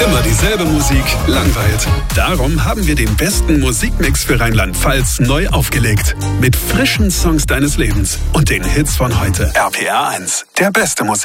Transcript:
Immer dieselbe Musik langweilt. Darum haben wir den besten Musikmix für Rheinland-Pfalz neu aufgelegt. Mit frischen Songs deines Lebens und den Hits von heute. RPR 1, der beste Musik.